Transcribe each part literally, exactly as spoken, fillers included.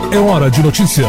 É hora de notícias.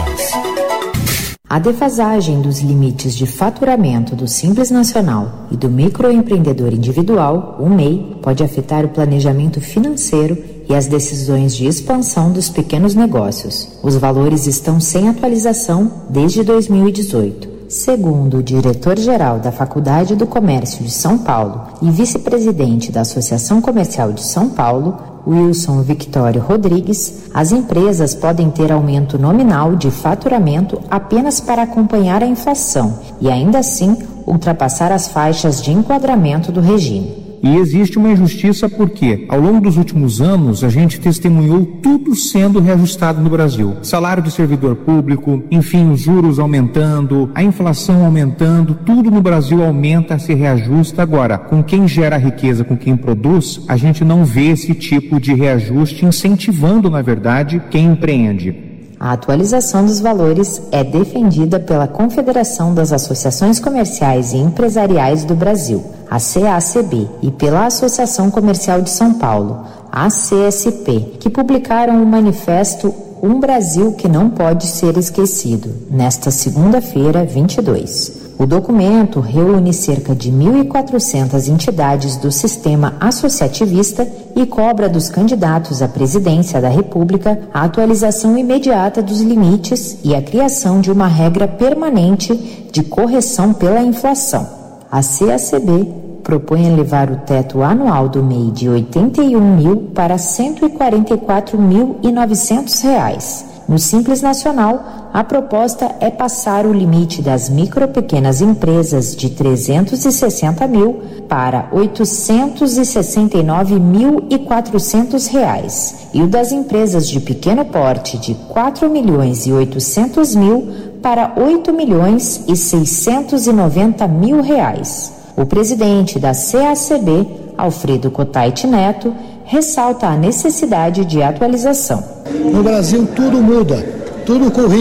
A defasagem dos limites de faturamento do Simples Nacional e do microempreendedor individual, o M E I, pode afetar o planejamento financeiro e as decisões de expansão dos pequenos negócios. Os valores estão sem atualização desde dois mil e dezoito. Segundo o diretor-geral da Faculdade do Comércio de São Paulo e vice-presidente da Associação Comercial de São Paulo, Wilson Victório Rodrigues, as empresas podem ter aumento nominal de faturamento apenas para acompanhar a inflação e, ainda assim, ultrapassar as faixas de enquadramento do regime. E existe uma injustiça porque, ao longo dos últimos anos, a gente testemunhou tudo sendo reajustado no Brasil. Salário do servidor público, enfim, os juros aumentando, a inflação aumentando, tudo no Brasil aumenta, se reajusta. Agora, com quem gera riqueza, com quem produz, a gente não vê esse tipo de reajuste incentivando, na verdade, quem empreende. A atualização dos valores é defendida pela Confederação das Associações Comerciais e Empresariais do Brasil, a C A C B, e pela Associação Comercial de São Paulo, a A C S P, que publicaram o manifesto Um Brasil que Não Pode Ser Esquecido, nesta segunda-feira, vinte e dois. O documento reúne cerca de mil e quatrocentas entidades do sistema associativista e cobra dos candidatos à presidência da República a atualização imediata dos limites e a criação de uma regra permanente de correção pela inflação. A C A C B propõe elevar o teto anual do M E I de oitenta e um mil para cento e quarenta e quatro mil e novecentos reais. No Simples Nacional, a proposta é passar o limite das micro e pequenas empresas de trezentos e sessenta mil para oitocentos e sessenta e nove mil e quatrocentos reais e o das empresas de pequeno porte de quatro milhões e oitocentos mil para oito milhões e seiscentos e noventa mil reais. O presidente da C A C B, Alfredo Cotait Neto, ressalta a necessidade de atualização. No Brasil tudo muda, tudo corre